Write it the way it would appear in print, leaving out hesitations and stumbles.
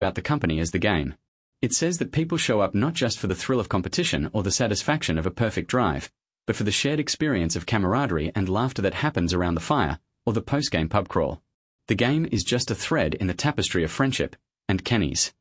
about the company as the game. It says that people show up not just for the thrill of competition or the satisfaction of a perfect drive, but for the shared experience of camaraderie and laughter that happens around the fire or the post-game pub crawl. The game is just a thread in the tapestry of friendship and Kenny's.